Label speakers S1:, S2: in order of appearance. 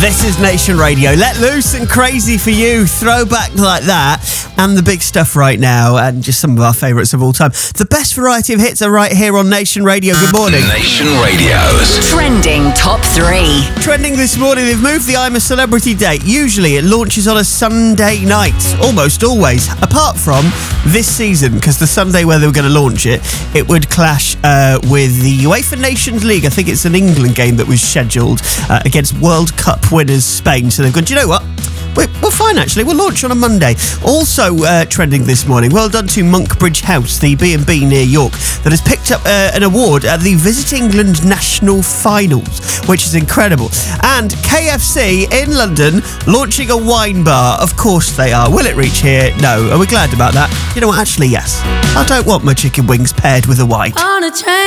S1: This is Nation Radio. Let loose and crazy for you. Throwback like that. And the big stuff right now. And just some of our favourites of all time. The best variety of hits are right here on Nation Radio. Good morning.
S2: Nation Radio's
S3: Trending Top 3.
S1: Trending this morning, they've moved the I'm a Celebrity date. Usually it launches on a Sunday night. Almost always. Apart from this season, because the Sunday where they were going to launch it, it would clash with the UEFA Nations League. I think it's an England game that was scheduled against World Cup winners Spain. So they've gone, do you know what? We're fine, actually. We'll launch on a Monday. Also trending this morning, well done to Monkbridge House, the B&B near York, that has picked up an award at the Visit England National Finals, which is incredible. And KFC in London launching a wine bar. Of course they are. Will it reach here? No. Are we glad about that? You know what? Actually, yes. I don't want my chicken wings paired with a wine.
S4: On a train.